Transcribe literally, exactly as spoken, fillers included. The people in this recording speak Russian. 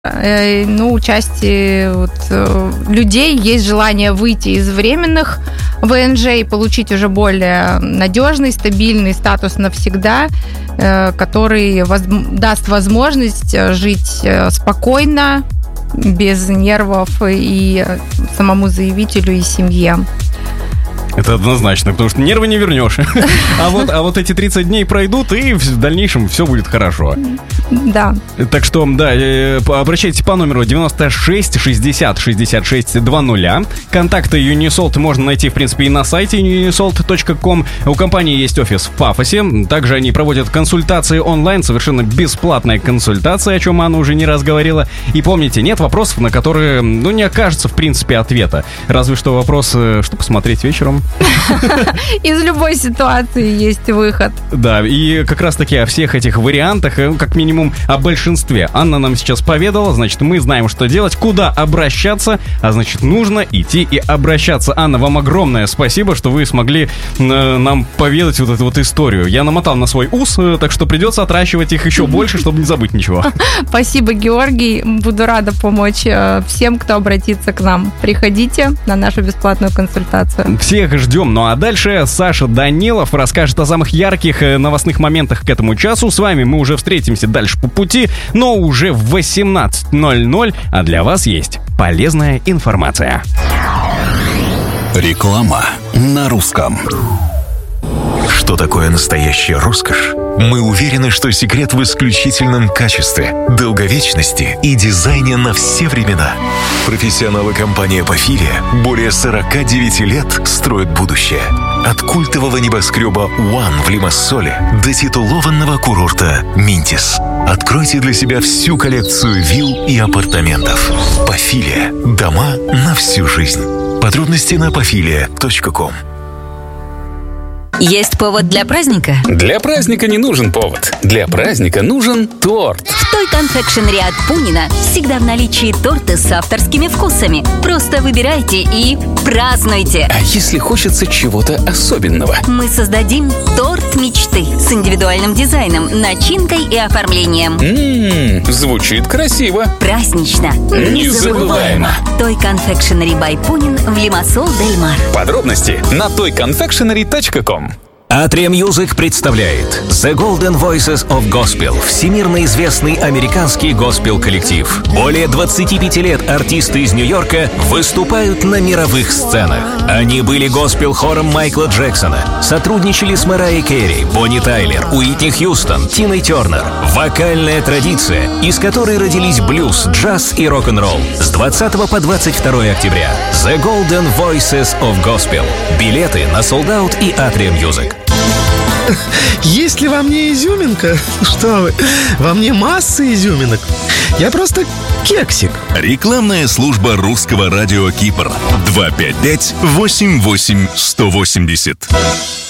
Ну, у части вот, людей есть желание выйти из временных ВНЖ и получить уже более надежный, стабильный статус навсегда, который воз... даст возможность жить спокойно, без нервов и самому заявителю, и семье. Это однозначно, потому что нервы не вернешь. А вот, а вот эти тридцать дней пройдут, и в дальнейшем все будет хорошо. Да. Так что, да, обращайтесь по номеру девяносто шесть шестьдесят шестьдесят шесть двадцать. Контакты Юнисолт можно найти, в принципе, и на сайте юнисолт точка ком. У компании есть офис в Пафосе. Также они проводят консультации онлайн, совершенно бесплатная консультация, о чем Анна уже не раз говорила. И помните, нет вопросов, на которые, ну, не окажется, в принципе, ответа. Разве что вопрос, что посмотреть вечером. Из любой ситуации есть выход. Да, и как раз-таки о всех этих вариантах, как минимум о большинстве, Анна нам сейчас поведала. Значит, мы знаем, что делать, куда обращаться, а значит, нужно идти и обращаться. Анна, вам огромное спасибо, что вы смогли э, нам поведать вот эту вот историю. Я намотал на свой ус, э, так что придется отращивать их еще больше, чтобы не забыть ничего. Спасибо, Георгий. Буду рада помочь э, всем, кто обратится к нам. Приходите на нашу бесплатную консультацию. Всех ждем. Ну а дальше Саша Данилов расскажет о самых ярких новостных моментах к этому часу. С вами мы уже встретимся дальше по пути, но уже в восемнадцать ноль ноль. А для вас есть полезная информация. Реклама на русском. Что такое настоящая роскошь? Мы уверены, что секрет в исключительном качестве, долговечности и дизайне на все времена. Профессионалы компании «Пафилия» более сорок девять лет строят будущее. От культового небоскреба «One» в Лимассоле до титулованного курорта «Минтис». Откройте для себя всю коллекцию вилл и апартаментов. «Пафилия» – дома на всю жизнь. Подробности на пафилия точка ком. Есть повод для праздника? Для праздника не нужен повод. Для праздника нужен торт. В Той Confectionery от Пунина всегда в наличии торты с авторскими вкусами. Просто выбирайте и празднуйте. А если хочется чего-то особенного? Мы создадим торт мечты с индивидуальным дизайном, начинкой и оформлением. Ммм, звучит красиво. Празднично. Незабываемо. Той Confectionery by Пунин в Лимассол Дель Мар. Подробности на той конфекшенери точка ком. Atria Music представляет The Golden Voices of Gospel, всемирно известный американский госпел-коллектив. Более двадцати пяти лет артисты из Нью-Йорка выступают на мировых сценах. Они были госпел-хором Майкла Джексона, сотрудничали с Марайей Кэрри, Бонни Тайлер, Уитни Хьюстон, Тиной Тернер. Вокальная традиция, из которой родились блюз, джаз и рок-н-ролл. С двадцатого по двадцать второе октября. The Golden Voices of Gospel. Билеты на Sold Out и Atria Music. Есть ли во мне изюминка? Что вы? Во мне масса изюминок. Я просто кексик. Рекламная служба русского радио Кипр. два пять пять восемь восемь сто восемьдесят.